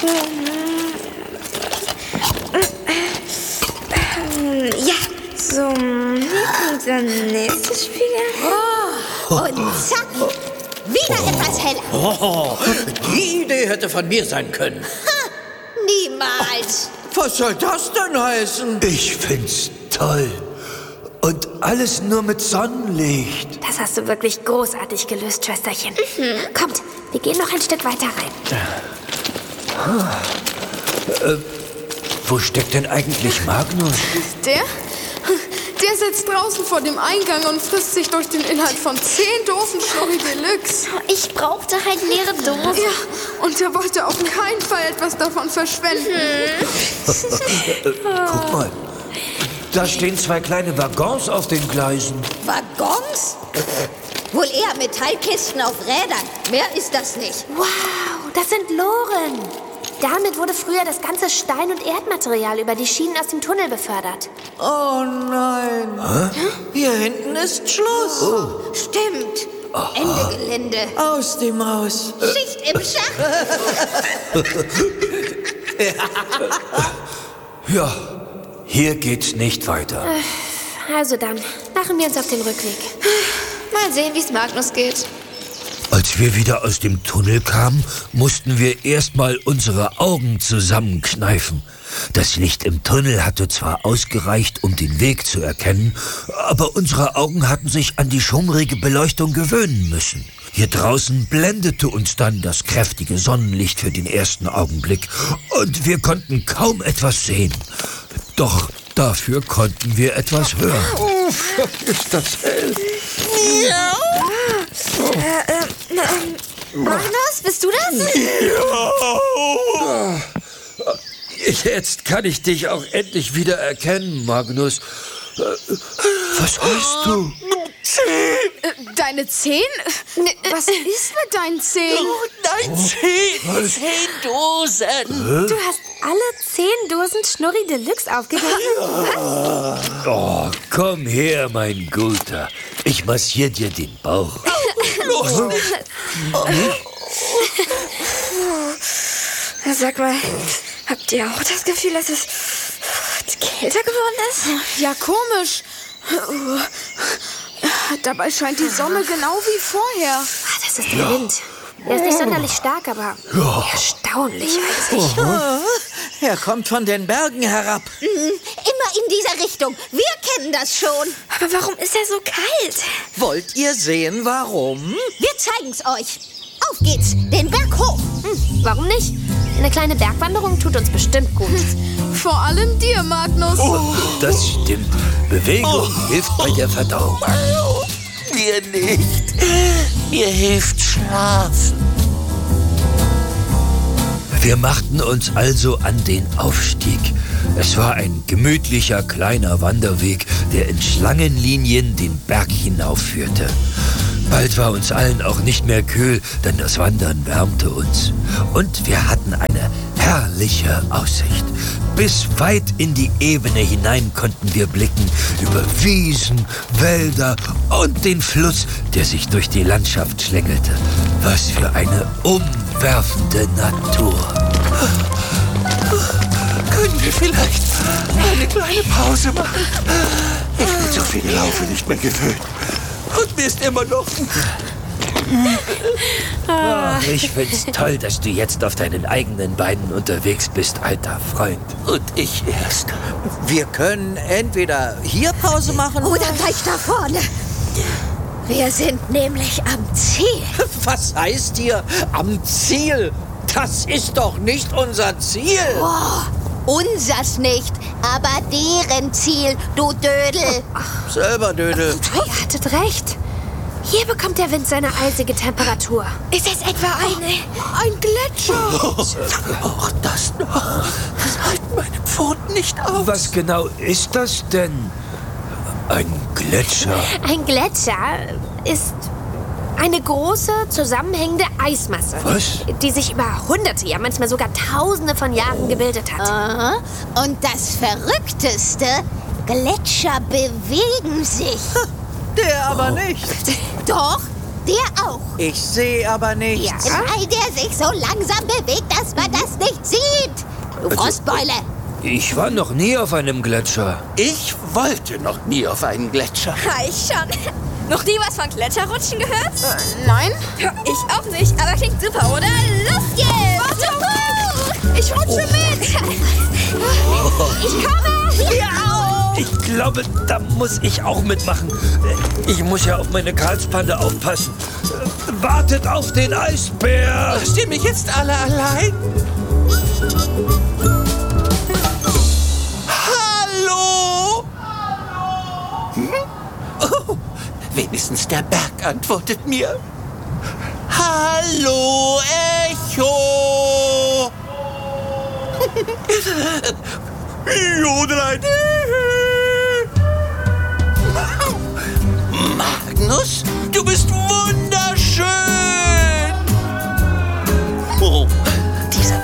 Ja, so, hier kommt der nächste Spiegel. Und zack, wieder etwas heller. Oh, die Idee hätte von mir sein können. Niemals. Was soll das denn heißen? Ich find's toll. Und alles nur mit Sonnenlicht. Das hast du wirklich großartig gelöst, Schwesterchen. Kommt, wir gehen noch ein Stück weiter rein. Wo steckt denn eigentlich Magnus? Der sitzt draußen vor dem Eingang und frisst sich durch den Inhalt von 10 Dosen Schnorri Deluxe. Ich brauchte halt leere Dosen. Ja, und er wollte auf keinen Fall etwas davon verschwenden. Guck mal. Da stehen 2 kleine Waggons auf den Gleisen. Waggons? Wohl eher Metallkisten auf Rädern. Mehr ist das nicht. Wow, das sind Loren. Damit wurde früher das ganze Stein- und Erdmaterial über die Schienen aus dem Tunnel befördert. Oh nein. Hier hinten ist Schluss. Stimmt. Ende Gelände. Aus die Maus. Schicht im Schacht. Ja, hier geht's nicht weiter. Also dann, machen wir uns auf den Rückweg. Mal sehen, wie es Magnus geht. Als wir wieder aus dem Tunnel kamen, mussten wir erstmal unsere Augen zusammenkneifen. Das Licht im Tunnel hatte zwar ausgereicht, um den Weg zu erkennen, aber unsere Augen hatten sich an die schummrige Beleuchtung gewöhnen müssen. Hier draußen blendete uns dann das kräftige Sonnenlicht für den ersten Augenblick und wir konnten kaum etwas sehen. Doch dafür konnten wir etwas hören. Ist das hell? Magnus, bist du das? Ja. Jetzt kann ich dich auch endlich wieder erkennen, Magnus. Was heißt du? Deine 10? Was ist mit deinen 10? Nein, 10 Dosen. Du hast alle 10 Dosen Schnorri Deluxe aufgegessen? Oh, komm her, mein Guter. Ich massiere dir den Bauch. Sag mal, habt ihr auch das Gefühl, dass es kälter geworden ist? Ja, komisch. Dabei scheint die Sonne genau wie vorher. Das ist der Wind. Er ist nicht sonderlich stark, aber erstaunlich eisig. Er kommt von den Bergen herab. Immer in dieser Richtung. Wir kennen das schon. Aber warum ist er so kalt? Wollt ihr sehen, warum? Wir zeigen's euch. Auf geht's, den Berg hoch. Warum nicht? Eine kleine Bergwanderung tut uns bestimmt gut. Vor allem dir, Magnus. Das stimmt. Bewegung hilft bei der Verdauung. Mir nicht. Mir hilft Schlafen. Wir machten uns also an den Aufstieg. Es war ein gemütlicher kleiner Wanderweg, der in Schlangenlinien den Berg hinaufführte. Bald war uns allen auch nicht mehr kühl, denn das Wandern wärmte uns. Und wir hatten eine herrliche Aussicht. Bis weit in die Ebene hinein konnten wir blicken über Wiesen, Wälder und den Fluss, der sich durch die Landschaft schlängelte. Was für eine umwerfende Natur. Können wir vielleicht eine kleine Pause machen? Ich bin so viel Laufen nicht mehr gewöhnt. Und mir ist immer noch... Ich find's toll, dass du jetzt auf deinen eigenen Beinen unterwegs bist, alter Freund. Und ich erst. Wir können entweder hier Pause machen Oder gleich da vorne. Wir sind nämlich am Ziel. Was heißt hier am Ziel? Das ist doch nicht unser Ziel. Unsers nicht, aber deren Ziel, du Dödel. Selber, Dödel. Ihr hattet recht. Hier bekommt der Wind seine eisige Temperatur. Ist es etwa Ein Gletscher. Auch das noch. Das halten meine Pfoten nicht auf. Was genau ist das denn? Ein Gletscher? Ein Gletscher ist eine große, zusammenhängende Eismasse, Was? die sich über Hunderte, ja manchmal sogar Tausende von Jahren gebildet hat. Aha. Und das Verrückteste, Gletscher bewegen sich. Der aber nicht. Doch, der auch. Ich sehe aber nichts. Weil der sich so langsam bewegt, dass man das nicht sieht. Du Frostbeule! Ich war noch nie auf einem Gletscher. Ich wollte noch nie auf einen Gletscher. Ich schon. Noch nie was von Gletscherrutschen gehört? Nein? Ja, ich auch nicht, aber klingt super, oder? Los geht's! Warte! Ich rutsche mit! Ich komme! Hier auch! Ich glaube, da muss ich auch mitmachen. Ich muss ja auf meine Karlspande aufpassen. Wartet auf den Eisbär! Lasst ihr mich jetzt alle allein? Hallo? Oh, wenigstens der Berg antwortet mir. Hallo, Echo! Jodelein! Magnus, du bist wunderschön!